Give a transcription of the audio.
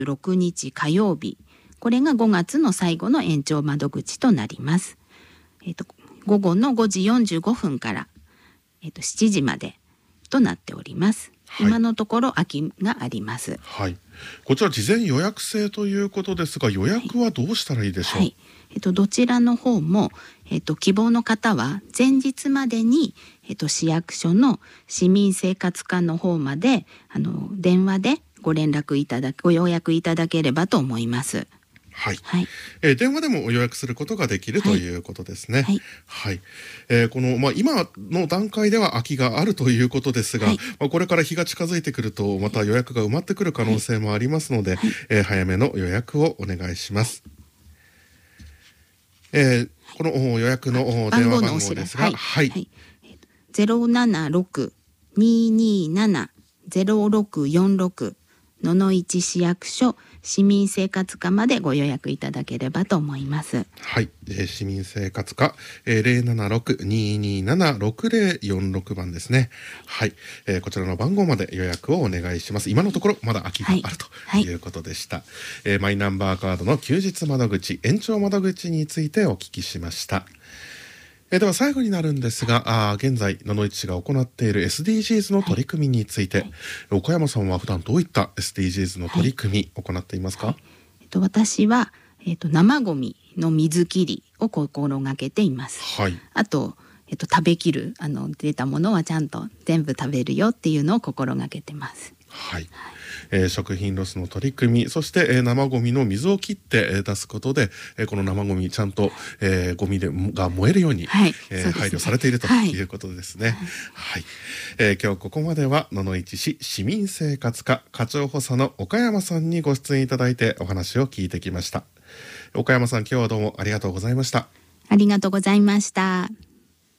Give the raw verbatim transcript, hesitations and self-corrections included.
ろくにち火曜日、これがごがつの最後の延長窓口となります。えっと、午後のごじよんじゅうごふんから、えっと、しちじまでとなっております。はい、今のところ空きがあります。 はい、こちら事前予約制ということですが、予約はどうしたらいいでしょう？はいはい、 えっと、どちらの方も、えっと、希望の方は前日までに、えっと、市役所の市民生活課の方まであの電話でご連絡いただご予約いただければと思います。 はいはい、えー、電話でも予約することができるということですね。はい、はい、えー、この、まあ、今の段階では空きがあるということですが、はい、まあ、これから日が近づいてくるとまた予約が埋まってくる可能性もありますので、はい、えー、早めの予約をお願いします。えー、この予約の電話番号ですが、はいはいはい、 ゼロななろく にーにーなな ゼロろくよんろく野々市市役所市民生活課までご予約いただければと思います。 はい、えー、市民生活課、えー、ゼロななろく にーにーなな ろくゼロよんろくばんですね。はい、えー、こちらの番号まで予約をお願いします。今のところまだ空きがあるということでした。はいはい、えー、マイナンバーカードの休日窓口、延長窓口についてお聞きしました。えー、では最後になるんですが、あ現在野々市市が行っている エスディージーズ の取り組みについて、はいはい、岡山さんは普段どういった エスディージーズ の取り組みを行っていますか？はいはい、 えっと、私は、えっと、生ゴミの水切りを心がけています。はい、あと、えっと、食べきるあの出たものはちゃんと全部食べるよっていうのを心がけてます。 はい、はい、えー、食品ロスの取り組み、そして、えー、生ゴミの水を切って、えー、出すことで、えー、この生ゴミちゃんと、えー、ゴミでが燃えるように、はい、えーね、配慮されているということですね。はいはい、えー、今日ここまでは野々市市市民生活課課長補佐の岡山さんにご出演いただいてお話を聞いてきました。岡山さん、今日はどうもありがとうございました。 ありがとうございました。